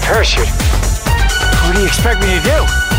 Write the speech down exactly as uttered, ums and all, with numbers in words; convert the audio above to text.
Parachute? What do you expect me to do?